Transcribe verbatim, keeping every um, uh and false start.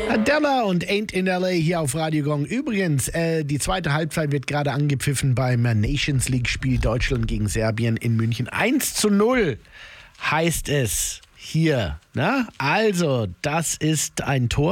Adele und Ain't in L A hier auf Radio Gong. Übrigens, äh, die zweite Halbzeit wird gerade angepfiffen beim Nations League-Spiel Deutschland gegen Serbien in München. eins zu null heißt es hier. Na? Also, das ist ein Tor.